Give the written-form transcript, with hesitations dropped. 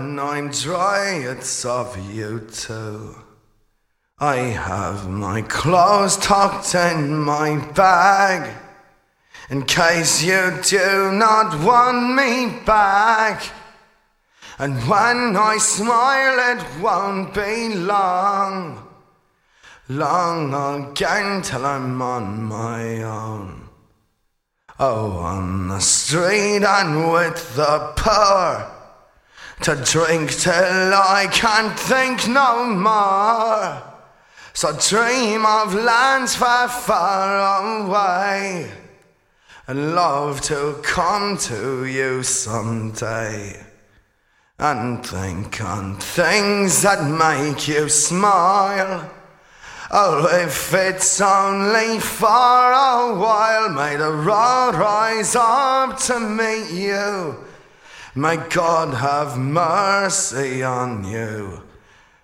And I'm dry, it's of you too. I have my clothes tucked in my bag, in case you do not want me back. And when I smile it won't be long again till I'm on my own. Oh, on the street and with the power to drink till I can't think no more. So dream of lands far, far away, and love to come to you someday. And think on things that make you smile. Oh, if it's only for a while, may the road rise up to meet you. May God have mercy on you.